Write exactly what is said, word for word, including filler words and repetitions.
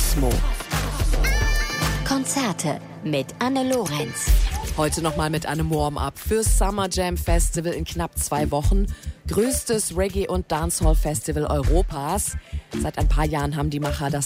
Kosmo. Konzerte mit Anne Lorenz. Heute nochmal mit einem Warm-up fürs Summer Jam Festival in knapp zwei Wochen. Größtes Reggae- und Dancehall-Festival Europas. Seit ein paar Jahren haben die Macher das